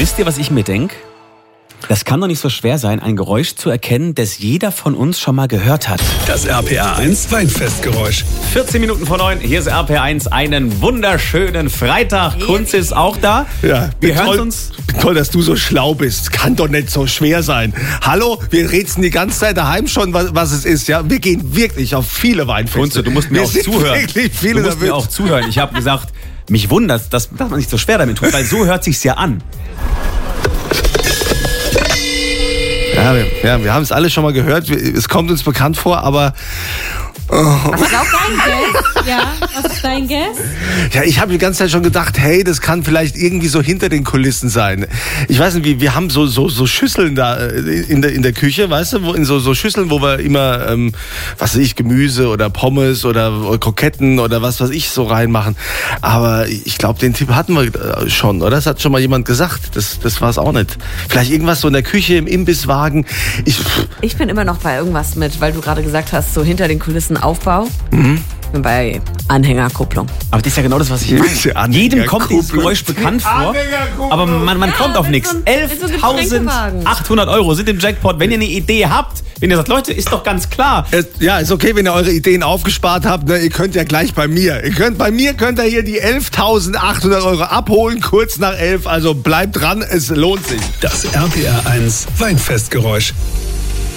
Wisst ihr, was ich mir denke? Das kann doch nicht so schwer sein, ein Geräusch zu erkennen, das jeder von uns schon mal gehört hat. Das RPR1 Weinfestgeräusch. 14 Minuten vor 9, hier ist RPR1, einen wunderschönen Freitag. Kunze ist auch da. Ja, wir hören uns. Toll, dass du so schlau bist. Kann doch nicht so schwer sein. Hallo, wir rätseln die ganze Zeit daheim schon, was es ist. Ja, wir gehen wirklich auf viele Weinfeste. Kunze, du musst mir auch zuhören. Du musst mir auch zuhören. Ich habe gesagt, mich wundert, dass man nicht so schwer damit tut, weil so hört sich's ja an. Ja, wir haben es alle schon mal gehört. Es kommt uns bekannt vor, aber... Was ist auch dein Guess? Ja, was ist dein Guess? Ja, ich habe die ganze Zeit schon gedacht, hey, das kann vielleicht irgendwie so hinter den Kulissen sein. Ich weiß nicht, wir haben so Schüsseln da in der Küche, weißt du, in so Schüsseln, wo wir immer, was weiß ich, Gemüse oder Pommes oder Kroketten oder was weiß ich so reinmachen. Aber ich glaube, den Tipp hatten wir schon, oder? Das hat schon mal jemand gesagt. Das war es auch nicht. Vielleicht irgendwas so in der Küche, im Imbisswagen. Ich bin immer noch bei irgendwas mit, weil du gerade gesagt hast, so hinter den Kulissen Aufbau. Ich bin bei Anhängerkupplung. Aber das ist ja genau das, was ich meine. Jedem kommt dieses Geräusch bekannt vor, aber man kommt auf nichts. 11.800 Euro sind im Jackpot. Wenn ihr eine Idee habt, wenn ihr sagt, Leute, ist doch ganz klar. Ja, ist okay, wenn ihr eure Ideen aufgespart habt. Ne? Ihr könnt ja gleich bei mir. Bei mir könnt ihr hier die 11.800 Euro abholen, kurz nach 11. Also bleibt dran, es lohnt sich. Das RPR1 Weinfestgeräusch.